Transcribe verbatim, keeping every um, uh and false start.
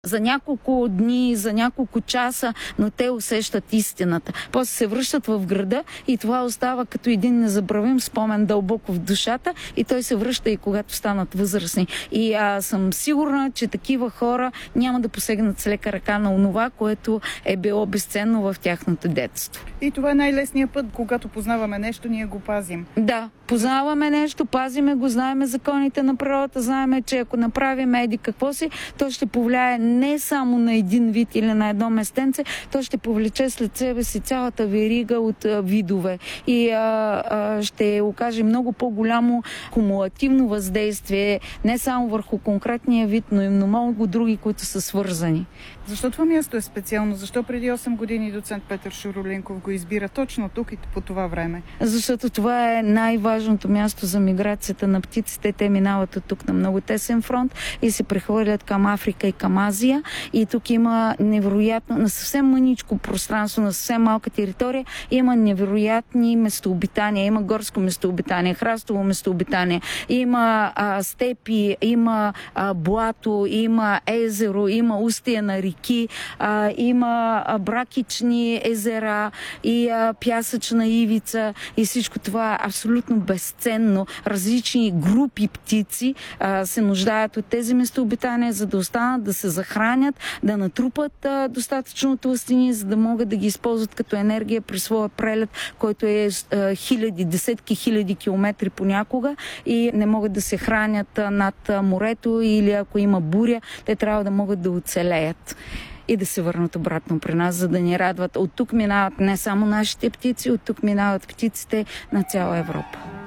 за няколко дни, за няколко часа, но те усещат истината. После се връщат в града и това остава като един незабравим спомен дълбоко в душата и той се връща и когато станат възрастни. И аз съм сигурна, че такива хора няма да посегнат с лека ръка на онова, което е било безценно в тяхното детство. И това е най-лесният път, когато познаваме нещо, ние го пазим. Да, познаваме нещо, пазиме го, знаеме законите на природата, знаеме, че ако направим еди какво си, то ще повлияе не само на един вид или на едно местенце, то ще повлече след себе си цялата верига от а, видове и а, а, ще окаже много по-голямо кумулативно въздействие не само върху конкретния вид, но и много други, които са свързани. Защо това място е специално? Защо преди осем години доцент Петър Шуролинков го избира точно тук и по това време? Защото това е най-важното място за миграцията на птиците. Те минават от тук на много тесен фронт и се прехвърлят към Африка и към Азия. И тук има невероятно, на съвсем мъничко пространство, на съвсем малка територия, има невероятни местообитания. Има горско местообитание, храстово местообитание, има а, степи, има а, блато, има езеро, има устия на реки, а, има а, бракични езера и а, пясъчна ивица и всичко това е абсолютно безценно. Различни групи птици а, се нуждаят от тези местообитания, за да останат, да се захранят, да натрупат а, достатъчно тлъстини, за да могат да ги използват като енергия при своя прелет, който е а, хиляди, десетки хиляди километри понякога и не могат да се хранят а, над а, морето или ако има буря, те трябва да могат да оцелеят и да се върнат обратно при нас, за да ни радват. От тук минават не само нашите птици, от тук минават птиците на цяла Европа.